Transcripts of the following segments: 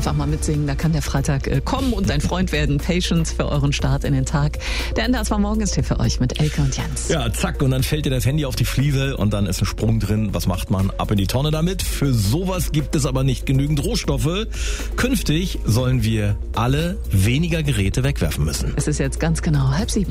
einfach mal mitsingen. Da kann der Freitag kommen und ein Freund werden. Patience für euren Start in den Tag. Der NDR 2 Morgen ist hier für euch mit Elke und Jens. Ja, zack, und dann fällt dir das Handy auf die Fliese und dann ist ein Sprung drin. Was macht man? Ab in die Tonne damit. Für sowas gibt es aber nicht genügend Rohstoffe. Künftig sollen wir alle weniger Geräte wegwerfen müssen. Es ist jetzt ganz genau 6:30.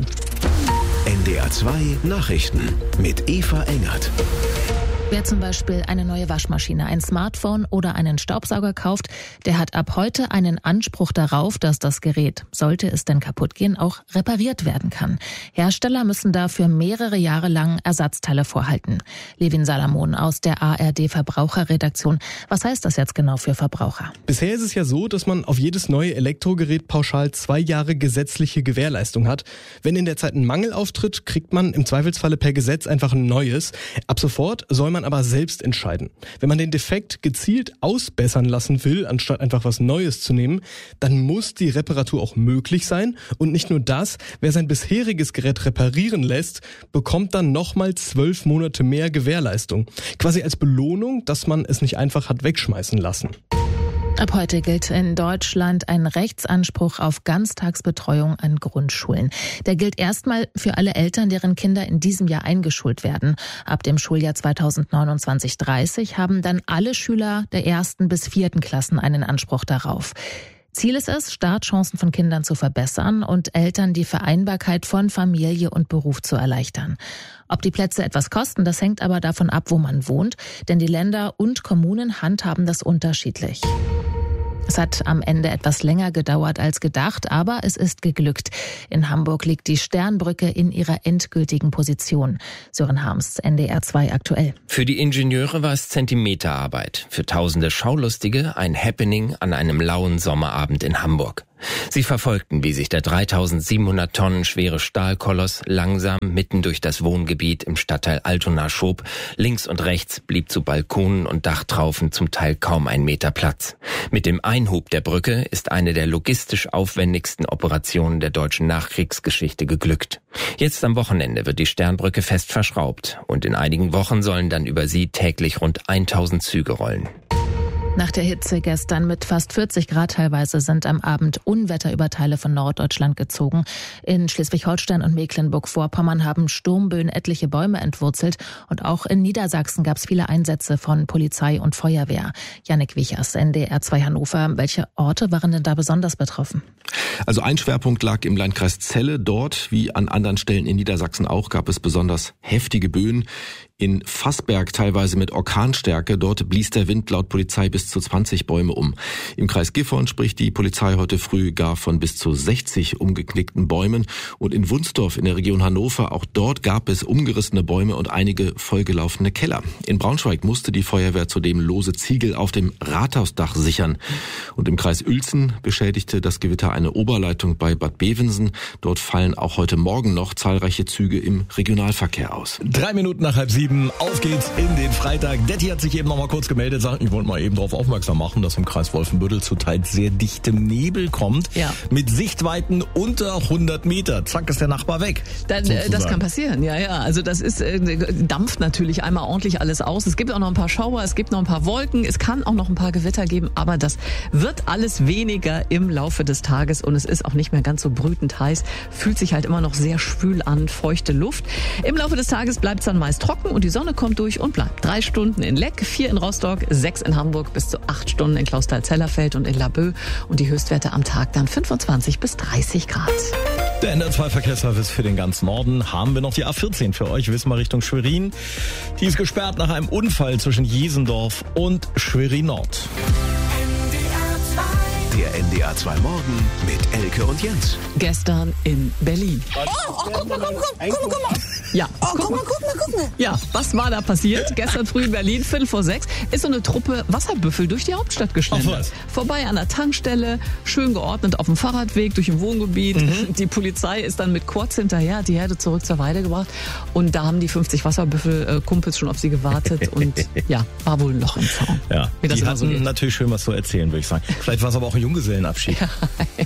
NDR 2 Nachrichten mit Eva Engert. Wer zum Beispiel eine neue Waschmaschine, ein Smartphone oder einen Staubsauger kauft, der hat ab heute einen Anspruch darauf, dass das Gerät, sollte es denn kaputt gehen, auch repariert werden kann. Hersteller müssen dafür mehrere Jahre lang Ersatzteile vorhalten. Levin Salamon aus der ARD Verbraucherredaktion. Was heißt das jetzt genau für Verbraucher? Bisher ist es ja so, dass man auf jedes neue Elektrogerät pauschal 2 Jahre gesetzliche Gewährleistung hat. Wenn in der Zeit ein Mangel auftritt, kriegt man im Zweifelsfalle per Gesetz einfach ein neues. Ab sofort soll man aber selbst entscheiden. Wenn man den Defekt gezielt ausbessern lassen will, anstatt einfach was Neues zu nehmen, dann muss die Reparatur auch möglich sein. Und nicht nur das, wer sein bisheriges Gerät reparieren lässt, bekommt dann nochmal 12 Monate mehr Gewährleistung. Quasi als Belohnung, dass man es nicht einfach hat wegschmeißen lassen. Ab heute gilt in Deutschland ein Rechtsanspruch auf Ganztagsbetreuung an Grundschulen. Der gilt erstmal für alle Eltern, deren Kinder in diesem Jahr eingeschult werden. Ab dem Schuljahr 2029/30 haben dann alle Schüler der 1. bis 4. Klassen einen Anspruch darauf. Ziel ist es, Startchancen von Kindern zu verbessern und Eltern die Vereinbarkeit von Familie und Beruf zu erleichtern. Ob die Plätze etwas kosten, das hängt aber davon ab, wo man wohnt, denn die Länder und Kommunen handhaben das unterschiedlich. Es hat am Ende etwas länger gedauert als gedacht, aber es ist geglückt. In Hamburg liegt die Sternbrücke in ihrer endgültigen Position. Sören Harms, NDR 2 aktuell. Für die Ingenieure war es Zentimeterarbeit. Für tausende Schaulustige ein Happening an einem lauen Sommerabend in Hamburg. Sie verfolgten, wie sich der 3700 Tonnen schwere Stahlkoloss langsam mitten durch das Wohngebiet im Stadtteil Altona schob. Links und rechts blieb zu Balkonen und Dachtraufen zum Teil kaum 1 Meter Platz. Mit dem Einhub der Brücke ist eine der logistisch aufwendigsten Operationen der deutschen Nachkriegsgeschichte geglückt. Jetzt am Wochenende wird die Sternbrücke fest verschraubt und in einigen Wochen sollen dann über sie täglich rund 1000 Züge rollen. Nach der Hitze gestern mit fast 40 Grad teilweise sind am Abend Unwetter über Teile von Norddeutschland gezogen. In Schleswig-Holstein und Mecklenburg-Vorpommern haben Sturmböen etliche Bäume entwurzelt. Und auch in Niedersachsen gab es viele Einsätze von Polizei und Feuerwehr. Jannik Wichers, NDR 2 Hannover. Welche Orte waren denn da besonders betroffen? Also ein Schwerpunkt lag im Landkreis Celle. Dort, wie an anderen Stellen in Niedersachsen auch, gab es besonders heftige Böen. In Fassberg teilweise mit Orkanstärke. Dort blies der Wind laut Polizei bis zu 20 Bäume um. Im Kreis Gifhorn spricht die Polizei heute früh gar von bis zu 60 umgeknickten Bäumen. Und in Wunsdorf in der Region Hannover, auch dort gab es umgerissene Bäume und einige vollgelaufene Keller. In Braunschweig musste die Feuerwehr zudem lose Ziegel auf dem Rathausdach sichern. Und im Kreis Uelzen beschädigte das Gewitter eine Oberleitung bei Bad Bevensen. Dort fallen auch heute Morgen noch zahlreiche Züge im Regionalverkehr aus. 3 Minuten nach 6:30. Auf geht's in den Freitag. Detti hat sich eben noch mal kurz gemeldet, sagt, ich wollte mal eben darauf aufmerksam machen, dass im Kreis Wolfenbüttel zuteil sehr dichtem Nebel kommt. Ja. Mit Sichtweiten unter 100 Meter. Zack, ist der Nachbar weg. Das kann passieren, ja. Also das ist, dampft natürlich einmal ordentlich alles aus. Es gibt auch noch ein paar Schauer, es gibt noch ein paar Wolken, es kann auch noch ein paar Gewitter geben, aber das wird alles weniger im Laufe des Tages und es ist auch nicht mehr ganz so brütend heiß. Fühlt sich halt immer noch sehr schwül an, feuchte Luft. Im Laufe des Tages bleibt es dann meist trocken und die Sonne kommt durch und bleibt. 3 Stunden in Leck, 4 in Rostock, 6 in Hamburg, bis zu 8 Stunden in Clausthal-Zellerfeld und in Laboe. Und die Höchstwerte am Tag dann 25 bis 30 Grad. Der NDR 2 Verkehrsservice für den ganzen Norden. Haben wir noch die A14 für euch, wissen wir Richtung Schwerin. Die ist gesperrt nach einem Unfall zwischen Jesendorf und Schwerin Nord. Der NDR 2 Morgen mit Elke und Jens. Gestern in Berlin. Guck mal. Ja, Guck mal. Ja, was war da passiert? Gestern früh in Berlin, 5:05, ist so eine Truppe Wasserbüffel durch die Hauptstadt geschlendert. Vorbei an der Tankstelle, schön geordnet auf dem Fahrradweg, durch ein Wohngebiet. Die Polizei ist dann mit Quads hinterher, hat die Herde zurück zur Weide gebracht. Und da haben die 50 Wasserbüffel-Kumpels schon auf sie gewartet. Und ja, war wohl ein Loch im Zaun. Ja, wie das die immer so hatten geht. natürlich schön was zu erzählen, würde ich sagen. Vielleicht war es aber auch ein Junggesellenabschied.